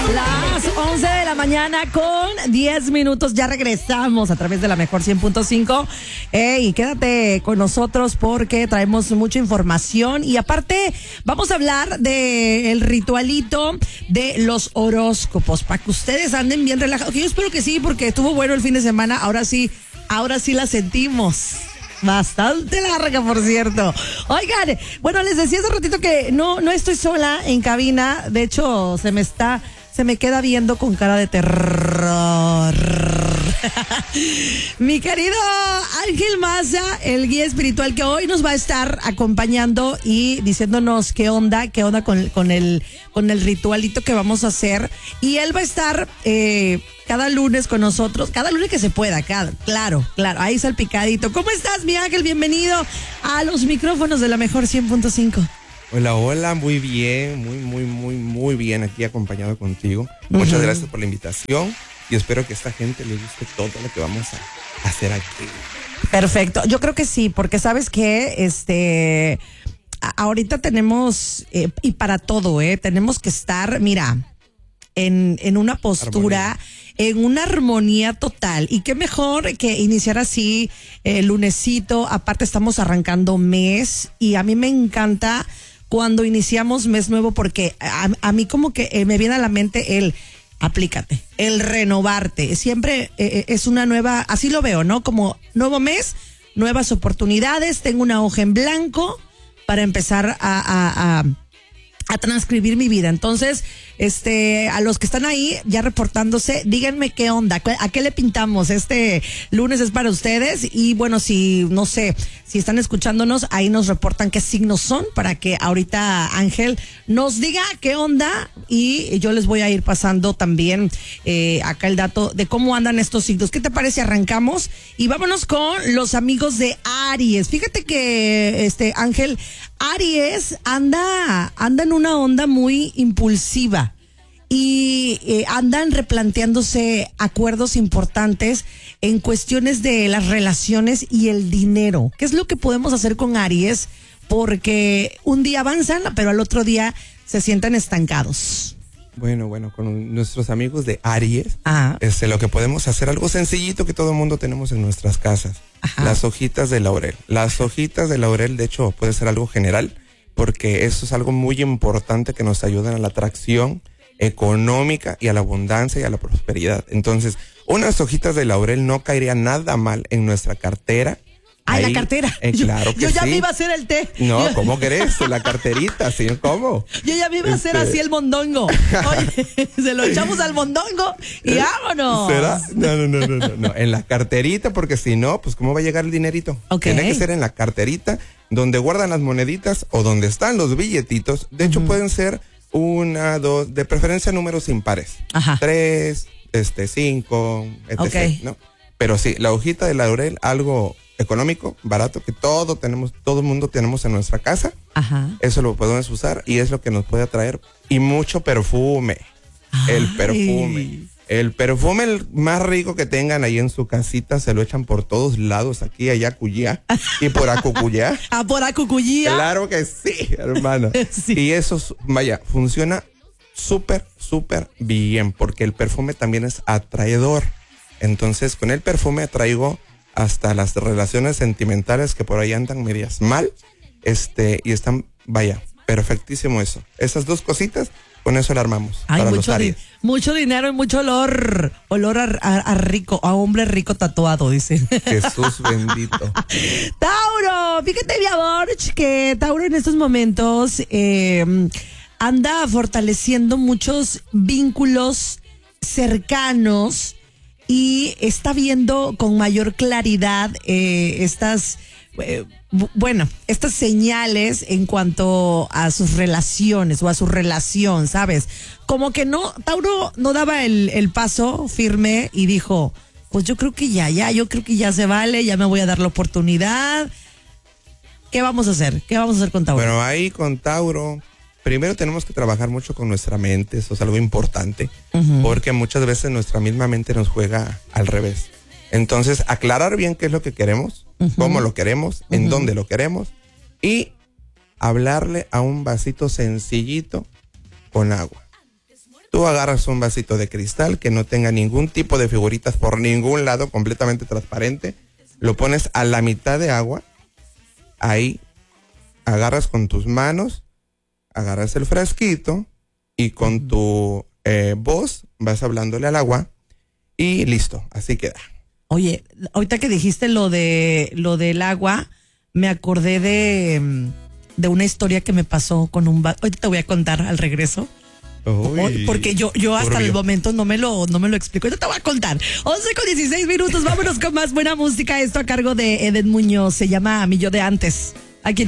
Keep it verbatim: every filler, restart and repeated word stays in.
Las once de la mañana con diez minutos. Ya regresamos a través de la Mejor cien punto cinco. Ey, quédate con nosotros porque traemos mucha información. Y aparte, vamos a hablar del ritualito de los horóscopos. Para que ustedes anden bien relajados. Yo espero que sí, porque estuvo bueno el fin de semana. Ahora sí, ahora sí la sentimos. Bastante larga, por cierto. Oigan, bueno, les decía hace ratito que no, no estoy sola en cabina. De hecho, se me está, se me queda viendo con cara de terror. Mi querido Ángel Maza, el guía espiritual que hoy nos va a estar acompañando y diciéndonos qué onda, qué onda con, con el, con el ritualito que vamos a hacer. Y él va a estar eh, cada lunes con nosotros, cada lunes que se pueda, cada, claro, claro, ahí salpicadito. ¿Cómo estás, mi Ángel? Bienvenido a los micrófonos de la Mejor cien punto cinco. Hola, hola, muy bien, muy, muy, muy, muy bien aquí acompañado contigo. Uh-huh. Muchas gracias por la invitación y espero que a esta gente le guste todo lo que vamos a hacer aquí. Perfecto, yo creo que sí, porque sabes que este, ahorita tenemos, eh, y para todo, eh, tenemos que estar, mira, en, en una postura, armonía. En una armonía total. Y qué mejor que iniciar así el eh, lunesito. Aparte estamos arrancando mes y a mí me encanta cuando iniciamos mes nuevo porque a, a mí como que eh, me viene a la mente el aplícate, el renovarte. Siempre eh, es una nueva, así lo veo, ¿no? Como nuevo mes, nuevas oportunidades. Tengo una hoja en blanco para empezar a, a, a a transcribir mi vida. Entonces, este, a los que están ahí ya reportándose, díganme qué onda, a qué le pintamos. Este lunes es para ustedes y bueno, si, no sé, si están escuchándonos, ahí nos reportan qué signos son para que ahorita Ángel nos diga qué onda y yo les voy a ir pasando también eh, acá el dato de cómo andan estos signos. ¿Qué te parece? Arrancamos y vámonos con los amigos de Aries. Fíjate que, este, Ángel, Aries anda, anda en una onda muy impulsiva y eh, andan replanteándose acuerdos importantes en cuestiones de las relaciones y el dinero. ¿Qué es lo que podemos hacer con Aries? Porque un día avanzan, pero al otro día se sienten estancados. Bueno, bueno, con nuestros amigos de Aries, este, lo que podemos hacer, algo sencillito que todo el mundo tenemos en nuestras casas. Ajá. Las hojitas de laurel. Las hojitas de laurel, de hecho, puede ser algo general, porque eso es algo muy importante que nos ayuda a la atracción económica y a la abundancia y a la prosperidad. Entonces, unas hojitas de laurel no caerían nada mal en nuestra cartera. Ah, la cartera. Eh, claro yo, que yo ya sí. me iba a hacer el té. No, ¿cómo crees? La carterita, ¿sí? ¿Cómo? Yo ya me iba a hacer este... así el mondongo. Oye, se lo echamos al mondongo y vámonos. ¿Será? No, no, no, no, no, no. En la carterita, porque si no, pues ¿cómo va a llegar el dinerito? Okay. Tiene que ser en la carterita, donde guardan las moneditas o donde están los billetitos. De hecho, uh-huh. pueden ser una, dos, de preferencia números impares. Ajá. Tres, este, cinco, etcétera. Okay. ¿No? Pero sí, la hojita de laurel, algo económico, barato, que todo tenemos, todo el mundo tenemos en nuestra casa. Ajá. Eso lo podemos usar y es lo que nos puede atraer. Y mucho perfume. Ay. El perfume. El perfume el más rico que tengan ahí en su casita, se lo echan por todos lados, aquí, allá, cuyá, y por acucuyá. Ah, por acucuyá. Claro que sí, hermano. Sí. Y eso, vaya, funciona súper, súper bien, porque el perfume también es atraedor. Entonces, con el perfume atraigo hasta las relaciones sentimentales que por ahí andan medias mal, este, y están, vaya, perfectísimo eso. Esas dos cositas, con eso la armamos. Ay, para mucho, los Aries. Di- mucho dinero y mucho olor, olor a, a, a rico, a hombre rico tatuado, dice. Jesús bendito. Tauro, fíjate, mi amor, que Tauro en estos momentos eh, anda fortaleciendo muchos vínculos cercanos y está viendo con mayor claridad eh, estas, eh, bueno, estas señales en cuanto a sus relaciones o a su relación, ¿sabes? Como que no, Tauro no daba el, el paso firme y dijo, pues yo creo que ya, ya, yo creo que ya se vale, ya me voy a dar la oportunidad. ¿Qué vamos a hacer? ¿Qué vamos a hacer con Tauro? Bueno, ahí con Tauro, primero tenemos que trabajar mucho con nuestra mente, eso es algo importante, uh-huh. porque muchas veces nuestra misma mente nos juega al revés. Entonces, aclarar bien qué es lo que queremos, uh-huh. cómo lo queremos, uh-huh. en dónde lo queremos, y hablarle a un vasito sencillito con agua. Tú agarras un vasito de cristal que no tenga ningún tipo de figuritas por ningún lado, completamente transparente. Lo pones a la mitad de agua. Ahí agarras con tus manos, agarras el frasquito y con tu eh, voz vas hablándole al agua y listo, así queda. Oye, ahorita que dijiste lo de lo del agua, me acordé de, de una historia que me pasó con un vaso. Ahorita te voy a contar al regreso. Uy, porque yo, yo hasta el momento no me lo, no me lo explico. Yo te voy a contar. once con dieciséis minutos. Vámonos con más buena música. Esto a cargo de Eden Muñoz. Se llama Mi Yo de Antes. Aquí